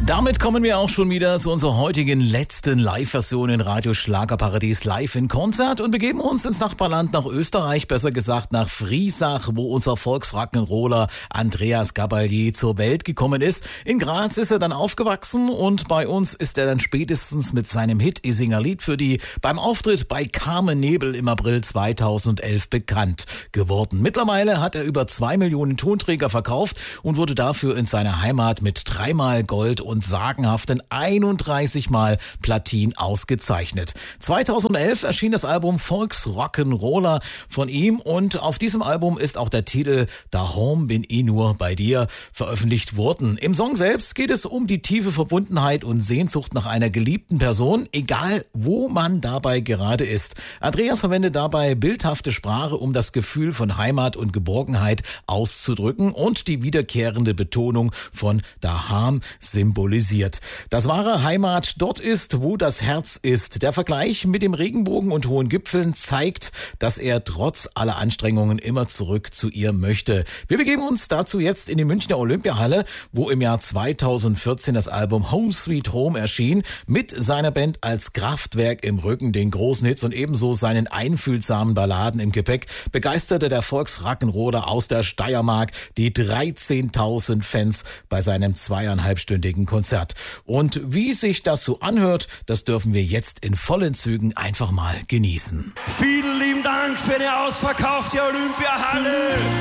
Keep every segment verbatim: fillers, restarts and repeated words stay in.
Damit kommen wir auch schon wieder zu unserer heutigen letzten Live-Version in Radio Schlagerparadies live in Konzert und begeben uns ins Nachbarland nach Österreich, besser gesagt nach Friesach, wo unser Volksrock'n'Roller Andreas Gabalier zur Welt gekommen ist. In Graz ist er dann aufgewachsen und bei uns ist er dann spätestens mit seinem Hit Isinger Lied für die beim Auftritt bei Carmen Nebel im April zweitausendelf bekannt geworden. Mittlerweile hat er über zwei Millionen Tonträger verkauft und wurde dafür in seiner Heimat mit dreimal Gold und sagenhaften einunddreißig Mal Platin ausgezeichnet. zweitausendelf erschien das Album Volksrock'n'Roller von ihm und auf diesem Album ist auch der Titel Daheim bin ich nur bei dir veröffentlicht worden. Im Song selbst geht es um die tiefe Verbundenheit und Sehnsucht nach einer geliebten Person, egal wo man dabei gerade ist. Andreas verwendet dabei bildhafte Sprache, um das Gefühl von Heimat und Geborgenheit auszudrücken und die wiederkehrende Betonung von Daheim symbolisiert. Das wahre Heimat dort ist, wo das Herz ist. Der Vergleich mit dem Regenbogen und hohen Gipfeln zeigt, dass er trotz aller Anstrengungen immer zurück zu ihr möchte. Wir begeben uns dazu jetzt in die Münchner Olympiahalle, wo im Jahr zweitausendvierzehn das Album Home Sweet Home erschien, mit seiner Band als Kraftwerk im Rücken, den großen Hits und ebenso seinen einfühlsamen Balladen im Gepäck, begeisterte der Volksrock'n'Roller aus der Steiermark die dreizehntausend Fans bei seinem zweieinhalbstündigen Konzert. Und wie sich das so anhört, das dürfen wir jetzt in vollen Zügen einfach mal genießen. Vielen lieben Dank für eine ausverkaufte Olympiahalle.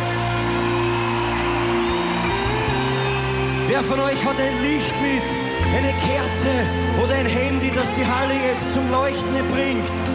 Wer von euch hat ein Licht mit, eine Kerze oder ein Handy, das die Halle jetzt zum Leuchten bringt?